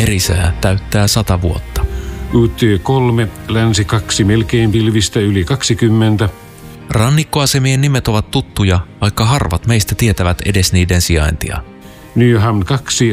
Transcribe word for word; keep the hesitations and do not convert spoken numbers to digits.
Merisää täyttää sata vuotta. U T kolme, länsi kaksi, melkein pilvistä yli kaksikymmentä. Rannikkoasemien nimet ovat tuttuja, vaikka harvat meistä tietävät edes niiden sijaintia. Nyhamn kaksi,